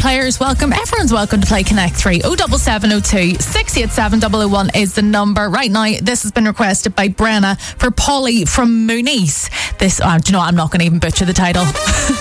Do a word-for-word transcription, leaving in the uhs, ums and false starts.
players, welcome. Everyone's welcome to play Connect three. oh seven seven oh two, six eight seven, double oh one is the number. Right now, this has been requested by Brenna for Polly from Moonies. This, uh, do you know what? I'm not going to even butcher the title.